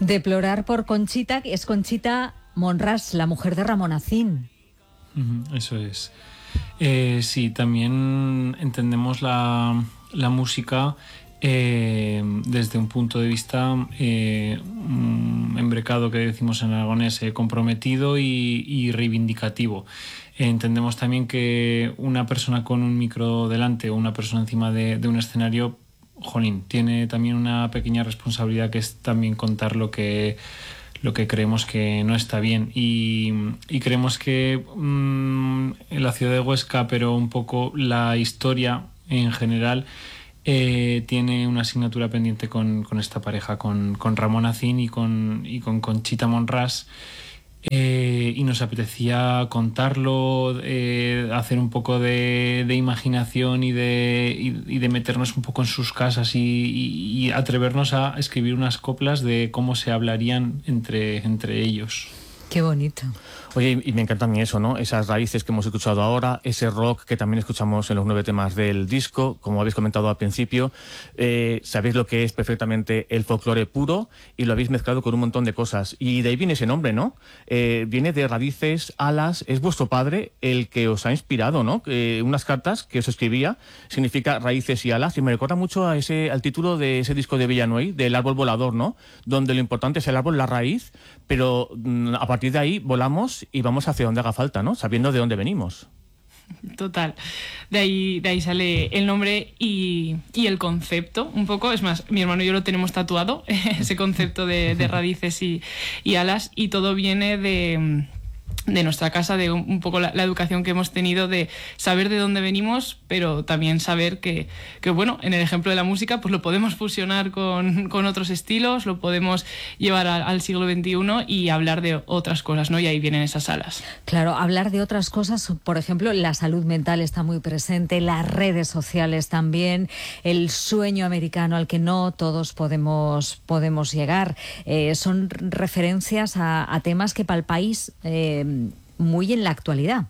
Deplorar por Conchita, que es Conchita Monràs, la mujer de Ramón Acín. Eso es. Sí, también entendemos la música desde un punto de vista embrecado, que decimos en aragonés, comprometido y reivindicativo. Entendemos también que una persona con un micro delante o una persona encima de un escenario, jolín, tiene también una pequeña responsabilidad, que es también contar lo que creemos que no está bien, y creemos que en la ciudad de Huesca, pero un poco la historia en general, tiene una asignatura pendiente con esta pareja, con Ramón Acín y con Conchita Monràs, y nos apetecía contarlo, hacer un poco de imaginación y de meternos un poco en sus casas y atrevernos a escribir unas coplas de cómo se hablarían entre ellos. Qué bonito. Oye, y me encanta a mí eso, ¿no? Esas raíces que hemos escuchado ahora, ese rock que también escuchamos en los 9 temas del disco, como habéis comentado al principio. Sabéis lo que es perfectamente el folclore puro y lo habéis mezclado con un montón de cosas. Y de ahí viene ese nombre, ¿no? Viene de raíces, alas. Es vuestro padre el que os ha inspirado, ¿no? Unas cartas que os escribía, significa raíces y alas. Y me recuerda mucho al título de ese disco de Villanueva, del árbol volador, ¿no? Donde lo importante es el árbol, la raíz, pero a partir de ahí volamos y vamos hacia donde haga falta, ¿no? Sabiendo de dónde venimos. Total. De ahí sale el nombre y el concepto, un poco. Es más, mi hermano y yo lo tenemos tatuado, ese concepto de raíces y alas, y todo viene de nuestra casa, de un poco la educación que hemos tenido, de saber de dónde venimos, pero también saber que bueno, en el ejemplo de la música, pues lo podemos fusionar con otros estilos, lo podemos llevar al siglo XXI y hablar de otras cosas, ¿no? Y ahí vienen esas alas. Claro, hablar de otras cosas, por ejemplo, la salud mental está muy presente, las redes sociales también, el sueño americano al que no todos podemos llegar. Son referencias a temas que para el país muy en la actualidad.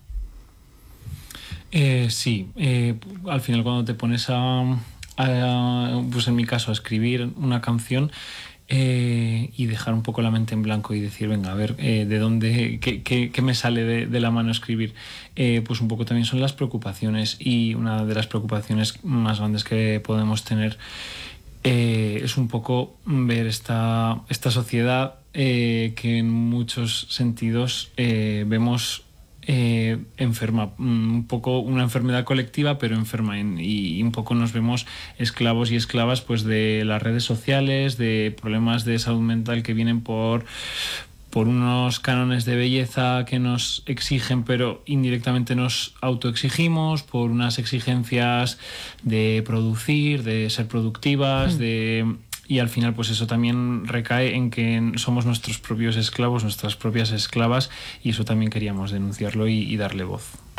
Sí, al final cuando te pones pues en mi caso, a escribir una canción y dejar un poco la mente en blanco y decir, venga, a ver, de dónde, qué me sale de la mano escribir, pues un poco también son las preocupaciones, y una de las preocupaciones más grandes que podemos tener es un poco ver esta sociedad que en muchos sentidos vemos enferma, un poco una enfermedad colectiva, pero enferma, y un poco nos vemos esclavos y esclavas, pues, de las redes sociales, de problemas de salud mental que vienen por unos cánones de belleza que nos exigen, pero indirectamente nos autoexigimos, por unas exigencias de producir, de ser productivas, y al final pues eso también recae en que somos nuestros propios esclavos, nuestras propias esclavas, y eso también queríamos denunciarlo y darle voz.